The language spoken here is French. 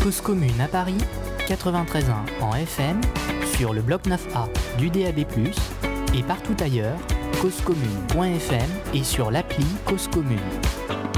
Cause Commune à Paris, 93.1 en FM, sur le bloc 9A du DAB+, et partout ailleurs, causecommune.fm et sur l'appli Cause Commune.